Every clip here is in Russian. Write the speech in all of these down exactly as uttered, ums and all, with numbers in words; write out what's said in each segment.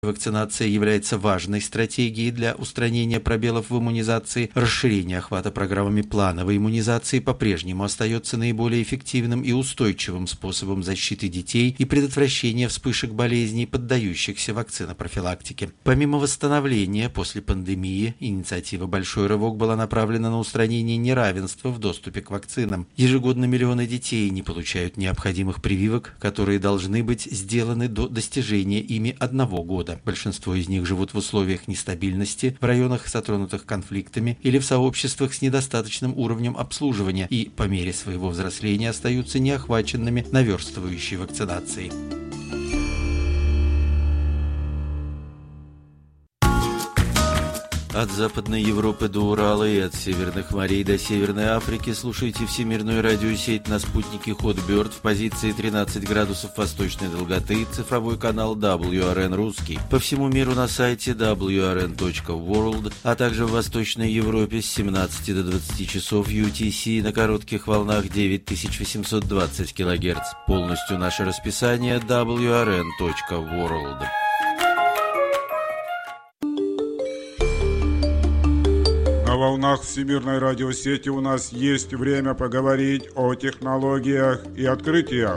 Вакцинация является важной стратегией для устранения пробелов в иммунизации. Расширение охвата программами плановой иммунизации по-прежнему остается наиболее эффективным и устойчивым способом защиты детей и предотвращения вспышек болезней, поддающихся вакцинопрофилактике. Помимо восстановления после пандемии, инициатива «Большой рывок» была направлена на устранение неравенства в доступе к вакцинам. Ежегодно миллионы детей не получают необходимых прививок, которые должны быть сделаны до достижения ими одного года. Большинство из них живут в условиях нестабильности, в районах, затронутых конфликтами, или в сообществах с недостаточным уровнем обслуживания и по мере своего взросления остаются неохваченными наверстывающей вакцинацией. От Западной Европы до Урала и от Северных морей до Северной Африки слушайте всемирную радиосеть на спутнике Hotbird в позиции тринадцать градусов восточной долготы, цифровой канал дабл ю ар эн русский. По всему миру на сайте дабл ю ар эн точка ворлд, а также в Восточной Европе с семнадцати до двадцати часов ю ти си на коротких волнах девять тысяч восемьсот двадцать килогерц. Полностью наше расписание дабл ю ар эн точка ворлд. На волнах всемирной радиосети у нас есть время поговорить о технологиях и открытиях.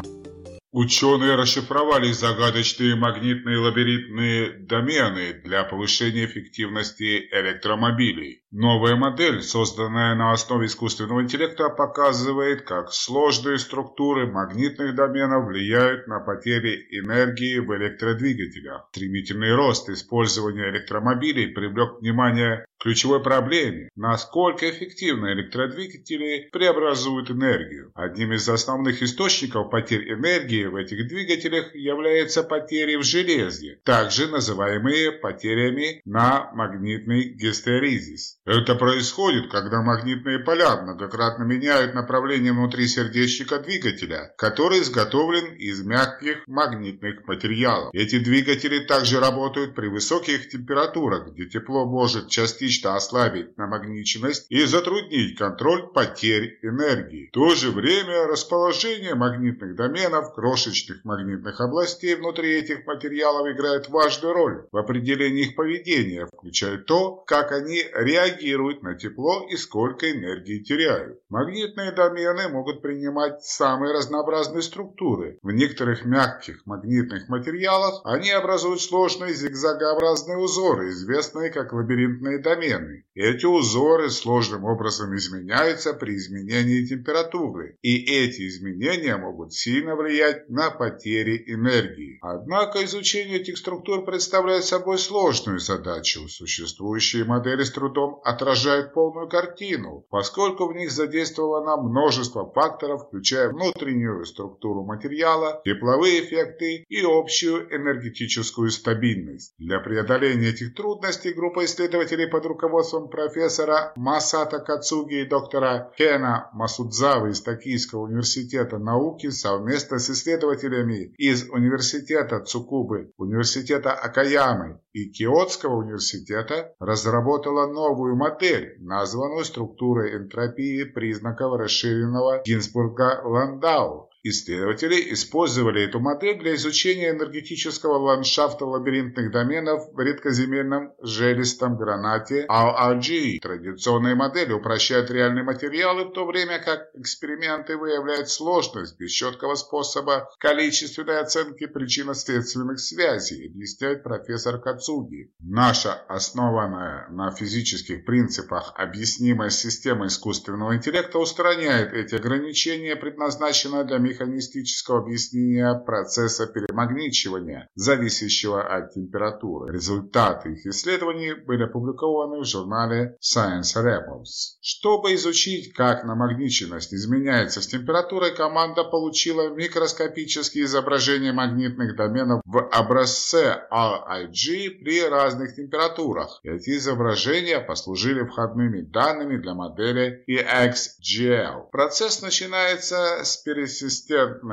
Ученые расшифровали загадочные магнитные лабиринтные домены для повышения эффективности электромобилей. Новая модель, созданная на основе искусственного интеллекта, показывает, как сложные структуры магнитных доменов влияют на потери энергии в электродвигателях. Стремительный рост использования электромобилей привлек внимание к ключевой проблеме, насколько эффективно электродвигатели преобразуют энергию. Одним из основных источников потерь энергии в этих двигателях является потери в железе, также называемые потерями на магнитный гистерезис. Это происходит, когда магнитные поля многократно меняют направление внутри сердечника двигателя, который изготовлен из мягких магнитных материалов. Эти двигатели также работают при высоких температурах, где тепло может частично ослабить намагниченность и затруднить контроль потерь энергии. В то же время расположение магнитных доменов, крошечных магнитных областей внутри этих материалов играет важную роль в определении их поведения, включая то, как они реагируют на тепло и сколько энергии теряют. Магнитные домены могут принимать самые разнообразные структуры. В некоторых мягких магнитных материалах они образуют сложные зигзагообразные узоры, известные как лабиринтные домены. Эти узоры сложным образом изменяются при изменении температуры, и эти изменения могут сильно влиять на потери энергии. Однако изучение этих структур представляет собой сложную задачу. Существующие модели с трудом отражают полную картину, поскольку в них задействовано множество факторов, включая внутреннюю структуру материала, тепловые эффекты и общую энергетическую стабильность. Для преодоления этих трудностей группа исследователей под руководством профессора Масата Кацуги и доктора Кена Масудзавы из Токийского университета науки совместно с исследователями из университета Цукубы, университета Акаямы и Киотского университета разработала новую модель, названную структурой энтропии признаков расширенного Гинзбурга-Ландау. Исследователи использовали эту модель для изучения энергетического ландшафта лабиринтных доменов в редкоземельном железистом гранате эл ар джи. Традиционные модели упрощают реальные материалы, в то время как эксперименты выявляют сложность без четкого способа количественной оценки причинно-следственных связей, объясняет профессор Кацуги. Наша основанная на физических принципах объяснимая система искусственного интеллекта устраняет эти ограничения, предназначенная для механистического объяснения процесса перемагничивания, зависящего от температуры. Результаты их исследований были опубликованы в журнале Science Reports. Чтобы изучить, как намагниченность изменяется с температурой, команда получила микроскопические изображения магнитных доменов в образце эл ай джи при разных температурах. Эти изображения послужили входными данными для модели и экс джи эл. Процесс начинается с пересистентной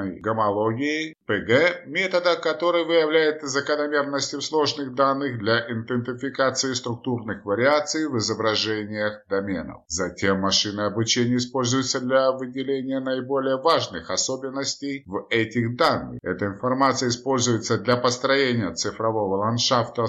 гомологии пэ гэ, метода, который выявляет закономерности в сложных данных для идентификации структурных вариаций в изображениях доменов. Затем машинное обучение используется для выделения наиболее важных особенностей в этих данных. Эта информация используется для построения цифрового ландшафта